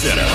Center.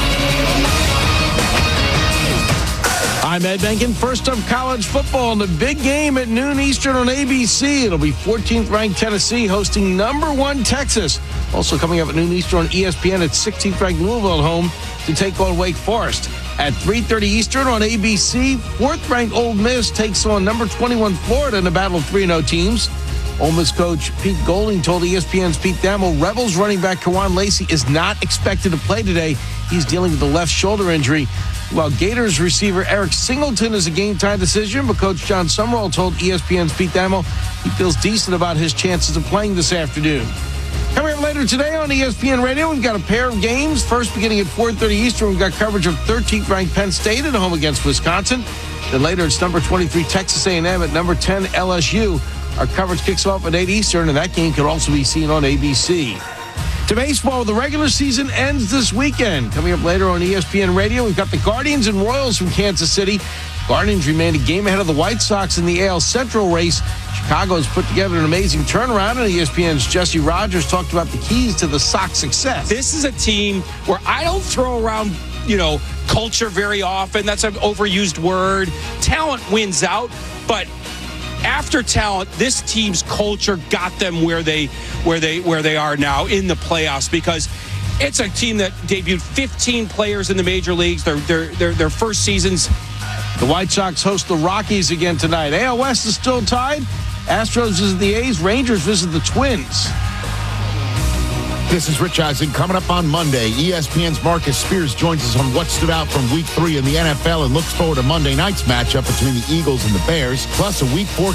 I'm Ed Benkin. First up, college football in the big game at noon Eastern on ABC. It'll be 14th-ranked Tennessee hosting number 1 Texas. Also coming up at noon Eastern on ESPN at 16th-ranked Louisville at home to take on Wake Forest. At 3:30 Eastern on ABC, 4th-ranked Ole Miss takes on number 21 Florida in a battle of 3-0 teams. Ole Miss coach Pete Golding told ESPN's Pete Thamel Rebels running back Kawan Lacey is not expected to play today. He's dealing with a left shoulder injury. While Gators receiver Eric Singleton is a game-time decision, but Coach John Summerall told ESPN's Pete Thamel he feels decent about his chances of playing this afternoon. Coming up later today on ESPN Radio, we've got a pair of games. First, beginning at 4:30 Eastern, we've got coverage of 13th-ranked Penn State at home against Wisconsin. Then later, it's number 23 Texas A&M at number 10 LSU. Our coverage kicks off at 8 Eastern, and that game could also be seen on ABC. To baseball, the regular season ends this weekend. Coming up later on ESPN Radio, we've got the Guardians and Royals from Kansas City. Guardians remain a game ahead of the White Sox in the AL Central race. Chicago has put together an amazing turnaround, and ESPN's Jesse Rogers talked about the keys to the Sox success. This is a team where I don't throw around, culture very often. That's an overused word. Talent wins out, but after talent, this team's culture got them where they are now in the playoffs, because it's a team that debuted 15 players in the major leagues. Their first seasons. The White Sox host the Rockies again tonight. AL West is still tied. Astros visit the A's. Rangers visit the Twins. This is Rich Eisen. Coming up on Monday, ESPN's Marcus Spears joins us on what stood out from Week 3 in the NFL and looks forward to Monday night's matchup between the Eagles and the Bears, plus a Week 4.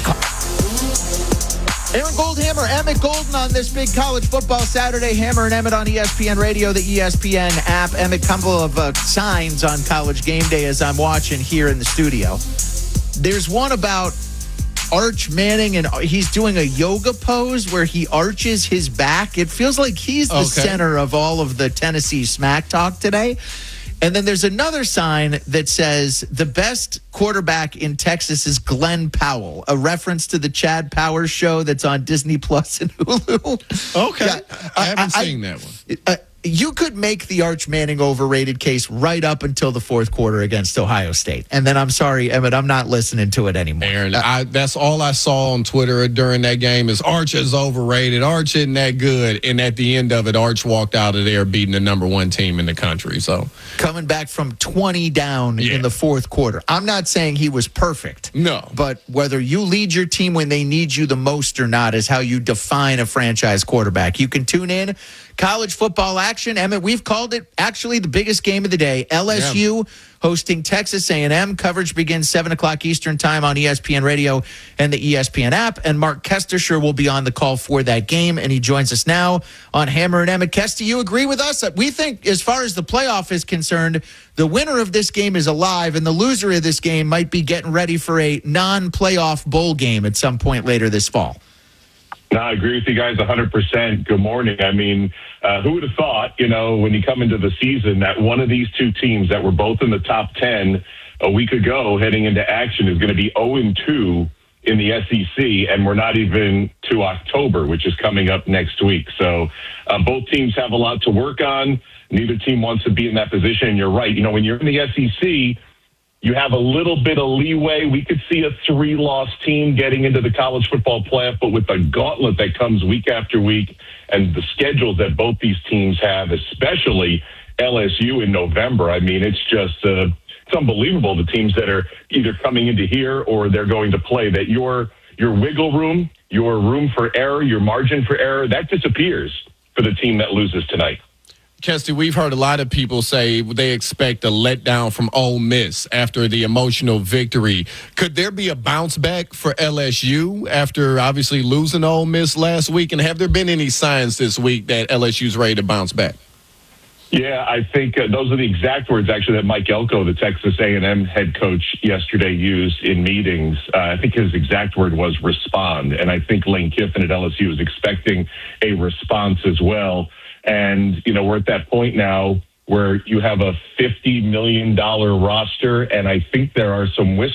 Aaron Goldhammer, Emmett Golden on this big college football Saturday. Hammer and Emmett on ESPN Radio, the ESPN app. Emmett, couple of signs on College Game Day as I'm watching here in the studio. There's one about Arch Manning, and he's doing a yoga pose where he arches his back. It feels like he's the center of all of the Tennessee smack talk today. And then there's another sign that says the best quarterback in Texas is Glenn Powell, a reference to the Chad Powers show that's on Disney Plus and Hulu. Okay. Yeah, I haven't seen that one. You could make the Arch Manning overrated case right up until the fourth quarter against Ohio State. And then I'm sorry, Emmett, I'm not listening to it anymore. Aaron, that's all I saw on Twitter during that game is Arch is overrated. Arch isn't that good. And at the end of it, Arch walked out of there beating the number 1 team in the country. So coming back from 20 down in the fourth quarter. I'm not saying he was perfect. No. But whether you lead your team when they need you the most or not is how you define a franchise quarterback. You can tune in. College football action. Emmett, we've called it actually the biggest game of the day. LSU hosting Texas A&M. Coverage begins 7 o'clock Eastern time on ESPN Radio and the ESPN app. And Mark Kestershire will be on the call for that game, and he joins us now on Hammer and Emmett. Kesty, you agree with us? We think as far as the playoff is concerned, the winner of this game is alive, and the loser of this game might be getting ready for a non-playoff bowl game at some point later this fall. No, I agree with you guys 100%. Good morning. I mean, who would have thought, when you come into the season, that one of these two teams that were both in the top 10 a week ago heading into action is going to be 0-2 in the SEC, and we're not even to October, which is coming up next week. So both teams have a lot to work on. Neither team wants to be in that position. And you're right. When you're in the SEC, you have a little bit of leeway. We could see a 3-loss team getting into the college football playoff, but with the gauntlet that comes week after week and the schedules that both these teams have, especially LSU in November, I mean, it's just it's unbelievable, the teams that are either coming into here or they're going to play, that your wiggle room, your room for error, your margin for error, that disappears for the team that loses tonight. Kesty, we've heard a lot of people say they expect a letdown from Ole Miss after the emotional victory. Could there be a bounce back for LSU after obviously losing Ole Miss last week? And have there been any signs this week that LSU's ready to bounce back? Yeah, I think those are the exact words, actually, that Mike Elko, the Texas A&M head coach, yesterday used in meetings. I think his exact word was respond. And I think Lane Kiffin at LSU is expecting a response as well. And, we're at that point now where you have a $50 million roster, and I think there are some whispers